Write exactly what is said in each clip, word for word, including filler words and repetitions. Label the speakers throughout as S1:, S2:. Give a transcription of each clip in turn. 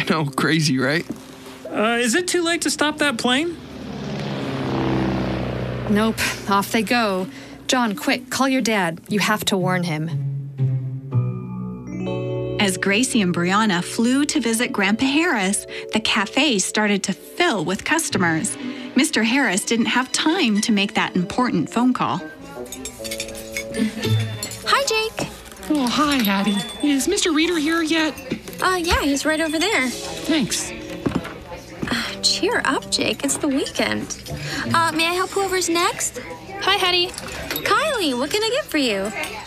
S1: know, crazy, right?
S2: Uh, is it too late to stop that plane?
S3: Nope, off they go. John, quick, call your dad. You have to warn him.
S4: As Gracie and Brianna flew to visit Grandpa Harris, the cafe started to fill with customers. Mister Harris didn't have time to make that important phone call.
S5: Hi, Jake.
S6: Oh, hi, Hattie. Is Mister Reeder here yet?
S5: Uh, yeah, he's right over there.
S6: Thanks.
S5: Uh, cheer up, Jake. It's the weekend. Uh, may I help whoever's next?
S7: Hi, Hattie.
S5: Kylie, what can I get for you?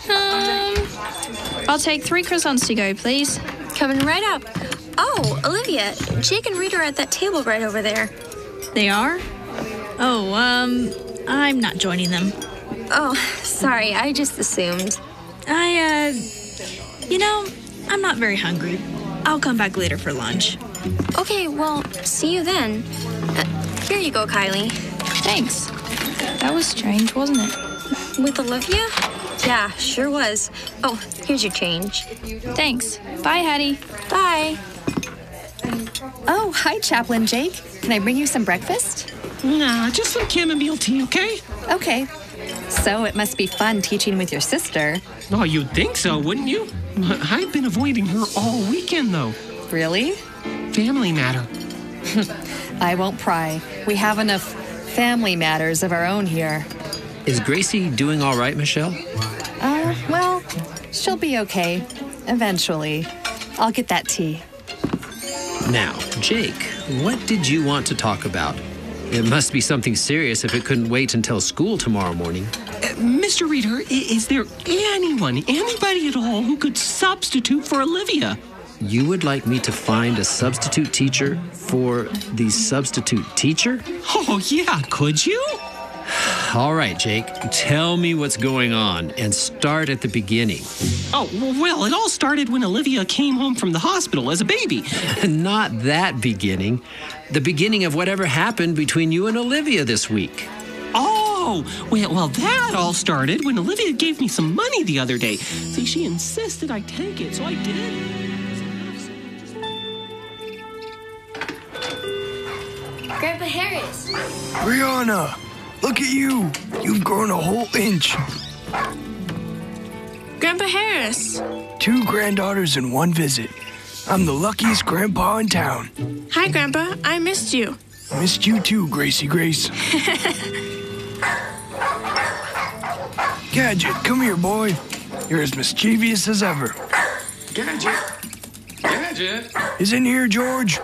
S7: Um, I'll take three croissants to go, please.
S5: Coming right up. Oh, Olivia, Jake and Reeder are at that table right over there.
S7: They are? Oh, um, I'm not joining them.
S5: Oh, sorry, I just assumed.
S7: I, uh, you know, I'm not very hungry. I'll come back later for lunch.
S5: Okay, well, see you then. Uh, here you go, Kylie.
S7: Thanks. That was strange, wasn't it?
S5: With Olivia? Yeah, sure was. Oh, here's your change.
S7: Thanks. Bye, Hattie.
S5: Bye.
S3: Oh, hi, Chaplain Jake. Can I bring you some breakfast?
S6: Nah, just some chamomile tea, okay?
S3: Okay. So it must be fun teaching with your sister.
S6: Oh, you'd think so, wouldn't you? I've been avoiding her all weekend, though.
S3: Really?
S6: Family matter.
S3: I won't pry. We have enough family matters of our own here.
S8: Is Gracie doing all right, Michelle?
S3: Uh, well, she'll be okay. Eventually. I'll get that tea.
S8: Now, Jake, what did you want to talk about? It must be something serious if it couldn't wait until school tomorrow morning.
S6: Uh, Mister Reeder, i- is there anyone, anybody at all who could substitute for Olivia?
S8: You would like me to find a substitute teacher for the substitute teacher?
S6: Oh, yeah, could you?
S8: All right, Jake, tell me what's going on and start at the beginning.
S6: Oh, well, it all started when Olivia came home from the hospital as a baby.
S8: Not that beginning. The beginning of whatever happened between you and Olivia this week.
S6: Oh, well, well, that all started when Olivia gave me some money the other day. See, she insisted I take it, so I did.
S5: Grandpa Harris.
S1: Brianna, look at you. You've grown a whole inch.
S9: Grandpa Harris.
S1: Two granddaughters in one visit. I'm the luckiest grandpa in town.
S9: Hi, Grandpa. I missed you.
S1: Missed you too, Gracie Grace. Gadget, come here, boy. You're as mischievous as ever.
S10: Gadget. Gadget.
S1: Is in here, George?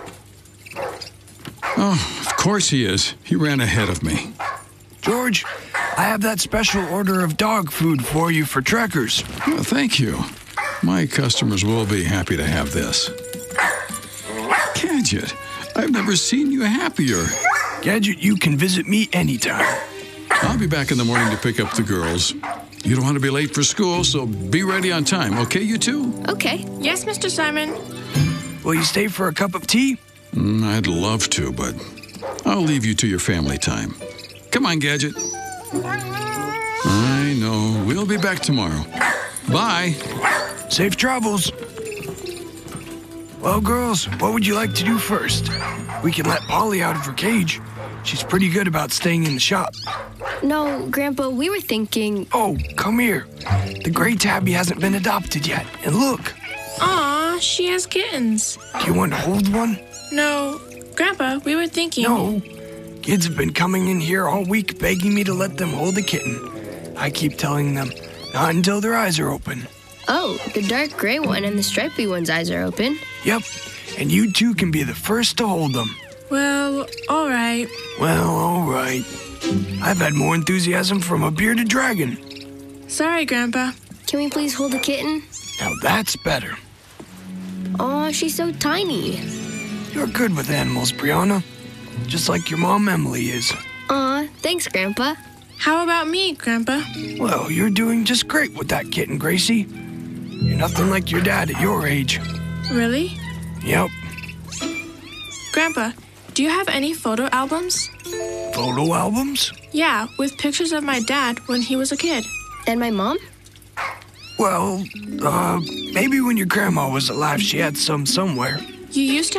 S11: Oh, of course he is. He ran ahead of me.
S1: George, I have that special order of dog food for you for Trekkers.
S11: Well, thank you. My customers will be happy to have this. Gadget, I've never seen you happier.
S1: Gadget, you can visit me anytime.
S11: I'll be back in the morning to pick up the girls. You don't want to be late for school, so be ready on time, okay, you two?
S5: Okay.
S9: Yes, Mister Simon.
S1: Will you stay for a cup of tea?
S11: Mm, I'd love to, but I'll leave you to your family time. Come on, Gadget. I know. We'll be back tomorrow. Bye.
S1: Safe travels. Well, girls, what would you like to do first? We can let Polly out of her cage. She's pretty good about staying in the shop.
S5: No, Grandpa, we were thinking...
S1: Oh, come here. The gray tabby hasn't been adopted yet. And look.
S9: Aw, she has kittens.
S1: Do you want to hold one?
S9: No, Grandpa, we were thinking...
S1: No. Kids have been coming in here all week begging me to let them hold a kitten. I keep telling them, not until their eyes are open.
S5: Oh, the dark gray one and the stripy one's eyes are open.
S1: Yep, and you two can be the first to hold them.
S9: Well, all right.
S1: Well, all right. I've had more enthusiasm from a bearded dragon.
S9: Sorry, Grandpa.
S5: Can we please hold the kitten?
S1: Now that's better.
S5: Aw, she's so tiny.
S1: You're good with animals, Brianna. Just like your mom, Emily, is.
S5: Aw, thanks, Grandpa.
S9: How about me, Grandpa?
S1: Well, you're doing just great with that kitten, Gracie. You're nothing like your dad at your age.
S9: Really?
S1: Yep.
S9: Grandpa, do you have any photo albums?
S1: Photo albums?
S9: Yeah, with pictures of my dad when he was a kid.
S5: And my mom?
S1: Well, uh, maybe when your grandma was alive, she had some somewhere.
S9: You used to